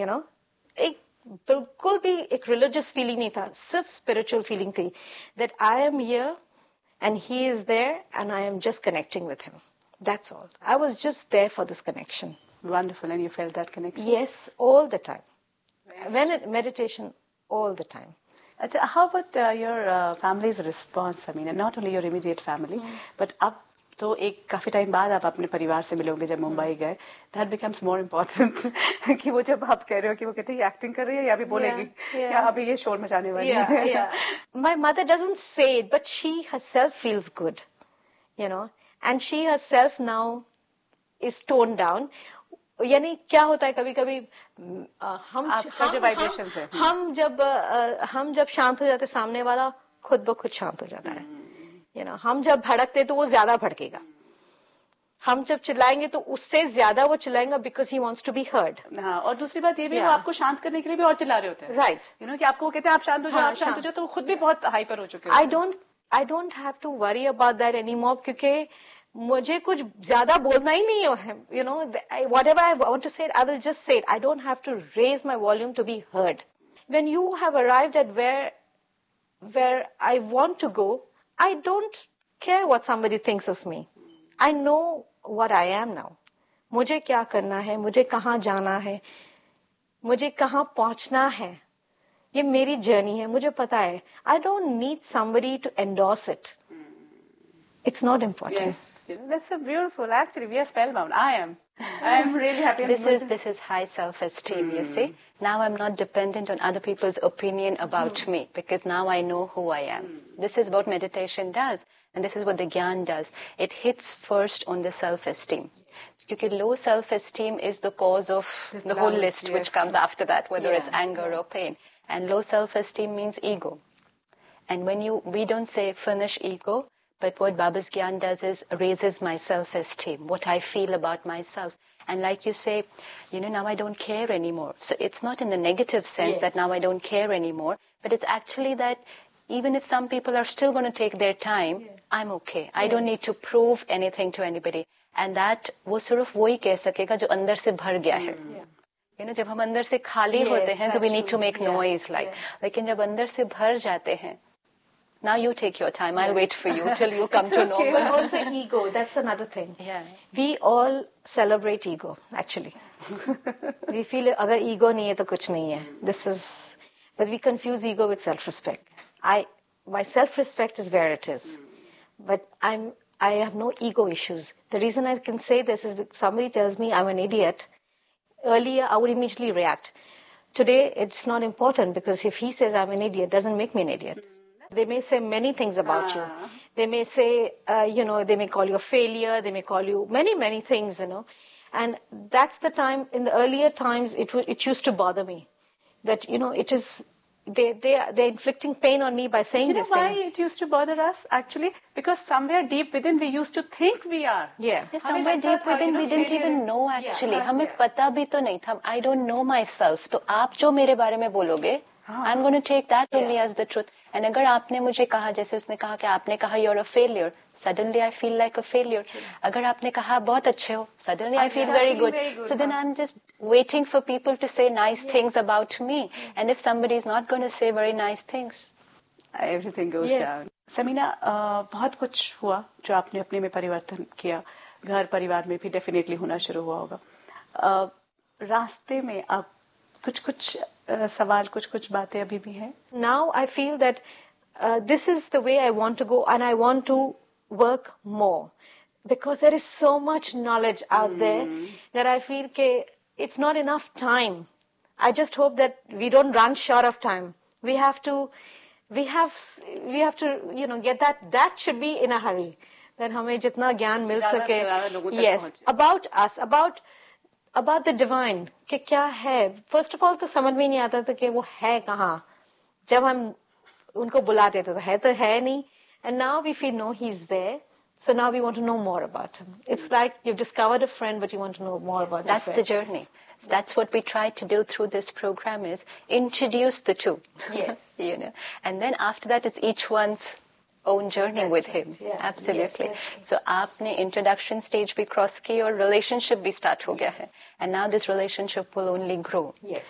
you know, एक बिल्कुल भी एक religious feeling नहीं था, सिर्फ spiritual feeling थी that I am here and he is there and I am just connecting with him. That's all. I was just there for this connection. Wonderful, and you felt that connection? Yes, all the time. Meditation, all the time. Achha, how about your family's response? I mean, not only your immediate family, but अब तो एक काफी time बाद आप अपने परिवार से मिलोगे जब मुंबई गए. That becomes more important कि वो जब आप कह रहे हो कि वो कहते हैं एक्टिंग कर रही है या अभी बोलेगी या अभी ये शोर मचाने वाली है. My mother doesn't say it, but she herself feels good, you know, and she herself now is toned down. यानी क्या होता है कभी-कभी हम जब शांत हो जाते सामने वाला खुद ब खुद शांत हो जाता है. You know, हम जब भड़कते तो वो ज्यादा भड़केगा. हम जब चिल्लाएंगे तो उससे ज्यादा वो चिल्लाएगा because he wants to be heard. हाँ, और दूसरी बात ये भी वो आपको शांत करने के लिए भी और चिल्ला रहे होते हैं. Right. You know कि आपको कहते हैं आप शांत हो जाओ, आप शांत हो जाओ, तो वो खुद भी बहुत हाइपर हो चुके हैं. I don't have to worry about that anymore क्योंकि मुझे कुछ ज्यादा बोलना ही नहीं है. You know, whatever I want to say, I will just say it. I don't have to raise my volume to be heard. When you have arrived at where I want to go, I don't care what somebody thinks of me. I know what I am now. मुझे क्या करना है, मुझे कहाँ जाना है, मुझे कहाँ पहुँचना है. ये मेरी जर्नी है, मुझे पता है. I don't need somebody to endorse it. It's not important. Yes, you know, that's so beautiful. Actually, we are spellbound. I am really happy. This is high self-esteem, you see. Now I'm not dependent on other people's opinion about me because now I know who I am. This is what meditation does, and this is what the Gyan does. It hits first on the self-esteem. Because low self-esteem is the cause of the whole list which comes after that, whether it's anger or pain. And low self-esteem means ego. And when we don't say finish ego, but what Baba's Gyan does is raises my self-esteem, what I feel about myself. And like you say, you know, now I don't care anymore. So it's not in the negative sense that now I don't care anymore, but it's actually that even if some people are still going to take their time, I'm okay. I don't need to prove anything to anybody. And that वो सिर्फ वही कह सकेगा जो अंदर से भर गया है. You know, जब हम अंदर से खाली होते हैं, so we need to make noise like. लेकिन जब अंदर से भर जाते हैं, now you take your time. I'll wait for you till you come to normal. But also ego, that's another thing. Yeah. We all celebrate ego, actually. We feel अगर ego नहीं है तो कुछ नहीं है. But we confuse ego with self-respect. My self-respect is where it is. But I have no ego issues. The reason I can say this is if somebody tells me I'm an idiot, earlier I would immediately react. Today it's not important because if he says I'm an idiot, it doesn't make me an idiot. They may say many things about you. They may say, you know, they may call you a failure. They may call you many, many things, you know. And that's the time, in the earlier times, it used to bother me. That, you know, it is, they're inflicting pain on me by saying this thing. You know why it used to bother us, actually? Because somewhere deep within we used to think we are. Yeah. Somewhere deep within we didn't even know actually. हमें पता भी तो नहीं था. I don't know myself. तो आप जो मेरे बारे में बोलोगे, I'm going to take that only as the truth. And अगर आपने मुझे कहा, जैसे उसने कहा कि आपने कहा you're a failure, suddenly I feel like a failure. अगर आपने कहा बहुत अच्छे हो, suddenly I feel very good. So then I'm just waiting for people to say nice things about me. And if somebody is not going to say very nice things, everything goes down. Samina, बहुत कुछ हुआ जो आपने अपने में परिवर्तन किया. घर परिवार में भी डेफिनेटली होना शुरू हुआ होगा. रास्ते में आप कुछ सवाल, कुछ बातें अभी भी हैं? Now I feel that this is the way I want to go and I want to work more because there is so much knowledge out there that I feel that it's not enough time. I just hope that we don't run short of time. We have to, you know, get that should be in a hurry. That हमें जितना ज्ञान मिल सके. Yes, about us, about the divine, कि क्या है. First of all तो समझ में नहीं आता था कि वो है कहाँ. जब हम उनको बुलाते थे तो है नहीं. And now we feel no, he's there. So now we want to know more about him. It's like you've discovered a friend, but you want to know more about that's the journey. So that's what we try to do through this program is introduce the two. Yes. You know, and then after that it's each one's own journey with him. Yeah. Absolutely. Yes. So आपने introduction stage भी cross की और relationship भी start हो गया है. And now this relationship will only grow. Yes.